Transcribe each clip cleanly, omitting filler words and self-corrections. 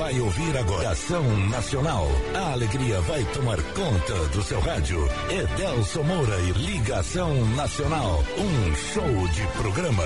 vai ouvir agora. Ação Nacional. A alegria vai tomar conta do seu rádio. Edelson Moura e Ligação Nacional. Um show de programa.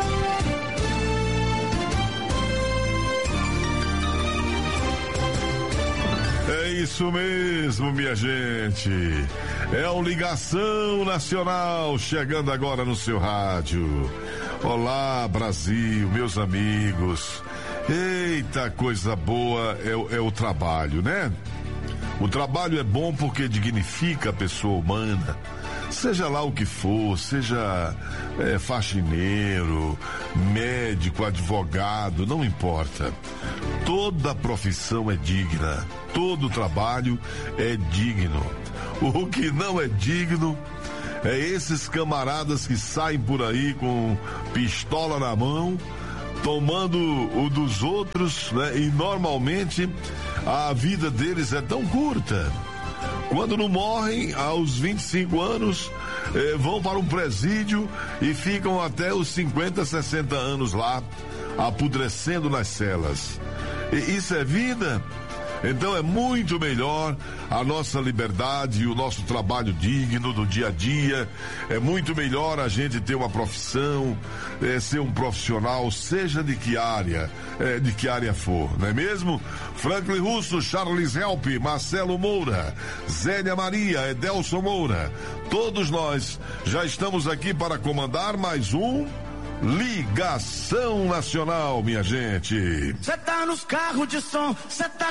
É isso mesmo, minha gente. É o Ligação Nacional chegando agora no seu rádio. Olá, Brasil, meus amigos. Eita, coisa boa é o trabalho, né? O trabalho é bom porque dignifica a pessoa humana. Seja lá o que for, seja faxineiro, médico, advogado, não importa. Toda profissão é digna, todo trabalho é digno. O que não é digno é esses camaradas que saem por aí com pistola na mão, tomando o dos outros, né? E normalmente a vida deles é tão curta. Quando não morrem, aos 25 anos, vão para um presídio e ficam até os 50, 60 anos lá, apodrecendo nas celas. E isso é vida? Então é muito melhor a nossa liberdade e o nosso trabalho digno do dia a dia. É muito melhor a gente ter uma profissão, ser um profissional, seja de que área for, não é mesmo? Franklin Russo, Charles Help, Marcelo Moura, Zélia Maria, Edelson Moura, todos nós já estamos aqui para comandar mais um Ligação Nacional, minha gente. Cê tá nos carros de som, cê tá